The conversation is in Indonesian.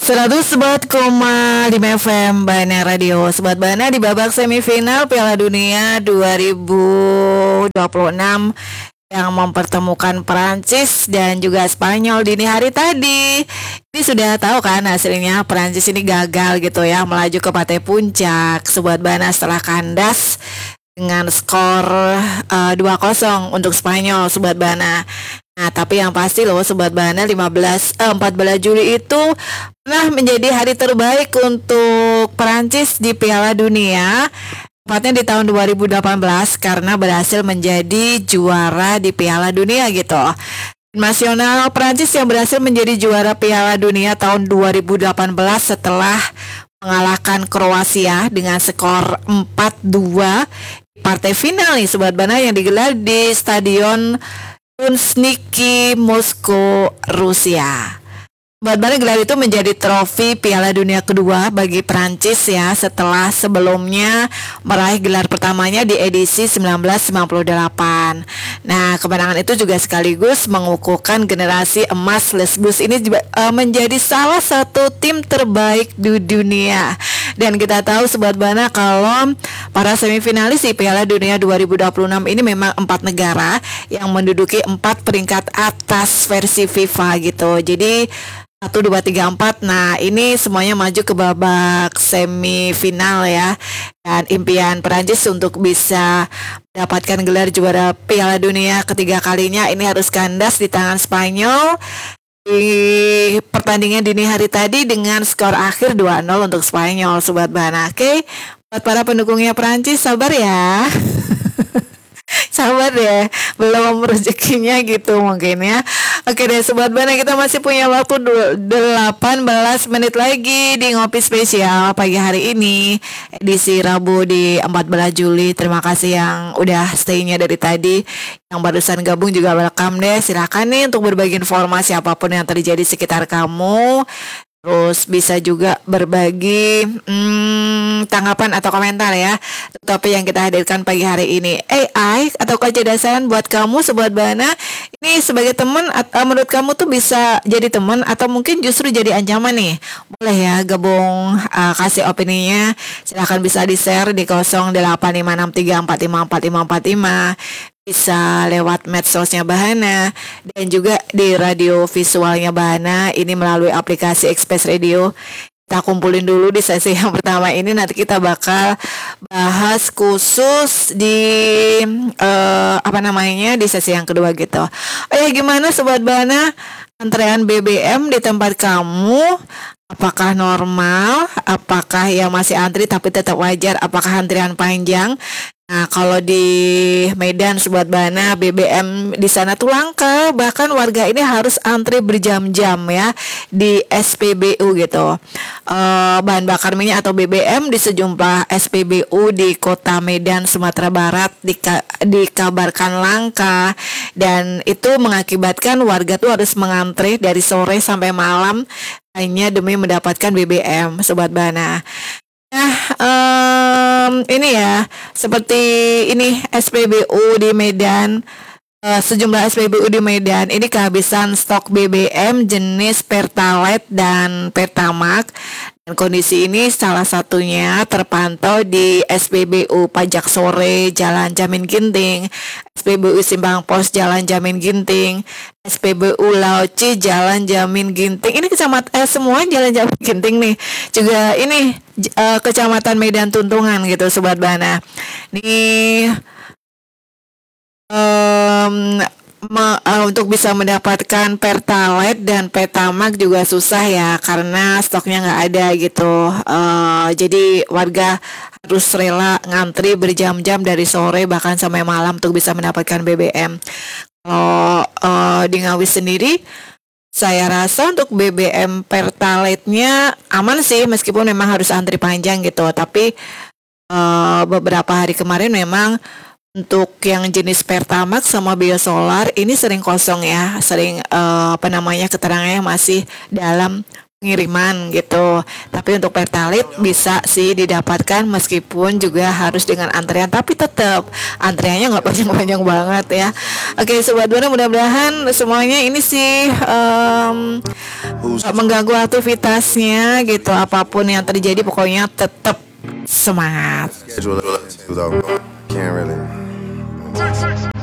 104,5 FM Bana Radio. Sobat Bana, di babak semifinal Piala Dunia 2026 yang mempertemukan Perancis dan juga Spanyol dini hari tadi. Ini sudah tahu kan hasilnya, Perancis ini gagal gitu ya, melaju ke partai puncak Sobat Bana setelah kandas dengan skor 2-0 untuk Spanyol Sobat Bana. Nah, tapi yang pasti loh Sobat Bana, 14 Juli itu pernah menjadi hari terbaik untuk Perancis di Piala Dunia. Tepatnya di tahun 2018 karena berhasil menjadi juara di Piala Dunia gitu. Nasional Perancis yang berhasil menjadi juara Piala Dunia tahun 2018 setelah mengalahkan Kroasia dengan skor 4-2 di partai final nih Sobat Bana yang digelar di Stadion Luzhniki, Moskow, Rusia. Sobat Bana, gelar itu menjadi trofi Piala Dunia kedua bagi Prancis ya, setelah sebelumnya meraih gelar pertamanya di edisi 1998. Nah, kemenangan itu juga sekaligus mengukuhkan generasi emas Les Bleus ini menjadi salah satu tim terbaik di dunia. Dan kita tahu Sobat Bana, kalau para semifinalis di Piala Dunia 2026 ini memang 4 negara yang menduduki 4 peringkat atas versi FIFA gitu. Jadi 1, 2, 3, 4. Nah, ini semuanya maju ke babak semifinal ya. Dan impian Perancis untuk bisa mendapatkan gelar juara Piala Dunia ketiga kalinya ini harus kandas di tangan Spanyol di pertandingan dini hari tadi dengan skor akhir 2-0 untuk Spanyol Sobat Bana. Oke, buat para pendukungnya Perancis sabar ya. Sabar ya, belum rezekinya gitu mungkin ya. Oke deh Sobat Bana, kita masih punya waktu 18 menit lagi di Ngopi Spesial pagi hari ini, edisi Rabu di 14 Juli. Terima kasih yang udah stay-nya dari tadi. Yang barusan gabung juga welcome deh. Silakan nih untuk berbagi informasi apapun yang terjadi sekitar kamu. Terus bisa juga berbagi tanggapan atau komentar ya topik yang kita hadirkan pagi hari ini. AI atau kecerdasan buat kamu Sobat Bana, ini sebagai teman menurut kamu tuh bisa jadi teman atau mungkin justru jadi ancaman nih? Boleh ya gabung, kasih opininya. Silahkan bisa di-share di 085634545545. Bisa lewat medsosnya Bahana dan juga di radio visualnya Bahana ini melalui aplikasi Express Radio. Kita kumpulin dulu di sesi yang pertama ini, nanti kita bakal bahas khusus di di sesi yang kedua gitu. Oh ya, gimana Sobat Bahana, antrean BBM di tempat kamu? Apakah normal? Apakah yang masih antri tapi tetap wajar? Apakah antrian panjang? Nah, kalau di Medan Sobat Bana, BBM di sana tuh langka, bahkan warga ini harus antri berjam-jam ya di SPBU gitu. Bahan bakar minyak atau BBM di sejumlah SPBU di Kota Medan, Sumatera Barat dikabarkan langka, dan itu mengakibatkan warga tuh harus mengantri dari sore sampai malam hanya demi mendapatkan BBM Sobat Bana. Nah, ini ya, seperti ini SPBU di Medan, sejumlah SPBU di Medan ini kehabisan stok BBM jenis Pertalite dan Pertamax. Dan kondisi ini salah satunya terpantau di SPBU Pajak Sore Jalan Jamin Ginting, SPBU Simpang Pos Jalan Jamin Ginting, SPBU Lauci Jalan Jamin Ginting. Ini semua Jalan Jamin Ginting nih. Juga ini Kecamatan Medan Tuntungan gitu Sobat Bana. Nih untuk bisa mendapatkan Pertalite dan Pertamax juga susah ya karena stoknya nggak ada gitu. Jadi warga harus rela ngantri berjam-jam dari sore bahkan sampai malam untuk bisa mendapatkan BBM. Kalau di Ngawi sendiri, saya rasa untuk BBM Pertalite-nya aman sih meskipun memang harus antri panjang gitu. Tapi beberapa hari kemarin memang untuk yang jenis Pertamax sama Biosolar ini sering kosong ya, sering keterangannya masih dalam pengiriman gitu. Tapi untuk Pertalite bisa sih didapatkan meskipun juga harus dengan antrian, tapi tetap antriannya nggak panjang-panjang banget ya. Oke, Sobat Dona, mudah-mudahan semuanya ini sih nggak mengganggu aktivitasnya gitu. Apapun yang terjadi pokoknya tetap semangat. Schedule it, though. Can't really.